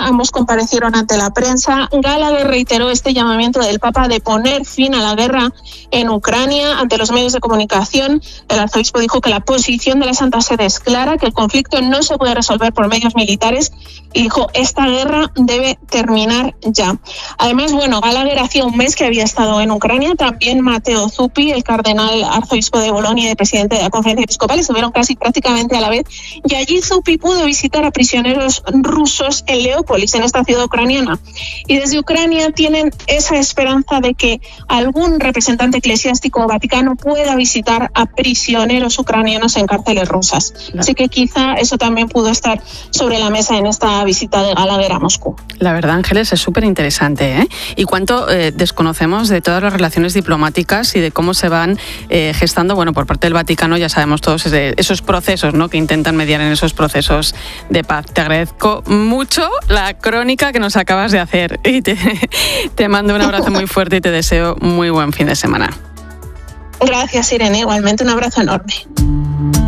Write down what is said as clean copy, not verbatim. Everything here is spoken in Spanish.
ambos comparecieron ante la prensa. Gallagher reiteró este llamamiento del Papa de poner fin a la guerra en Ucrania ante los medios de comunicación. El arzobispo dijo que la posición de la Santa Sede es clara, que el conflicto no se puede resolver por medios militares y dijo esta guerra debe terminar ya. Además, Gallagher hacía un mes que había estado en Ucrania. También Matteo Zuppi, el cardenal arzobispo de Bolonia y presidente de la Conferencia Episcopal, estuvieron prácticamente a la vez. Y allí Zuppi pudo visitar a prisioneros rusos en Leópolis, en esta ciudad ucraniana. Y desde Ucrania tienen esa esperanza de que algún representante eclesiástico vaticano pueda visitar a prisioneros ucranianos en cárceles rusas. Claro. Así que quizá eso también pudo estar sobre la mesa en esta visita de Gallagher a Moscú. La verdad, Ángeles, es súper interesante, ¿eh? Y cuánto desconocemos de todas las relaciones diplomáticas y de cómo se van gestando, por parte del Vaticano, ya sabemos todos esos procesos, ¿no?, que intentan mediar en esos procesos de paz. Te agradezco mucho la crónica que nos acabas de hacer y te mando un abrazo muy fuerte y te deseo muy buen fin de semana. Gracias, Irene. Igualmente un abrazo enorme.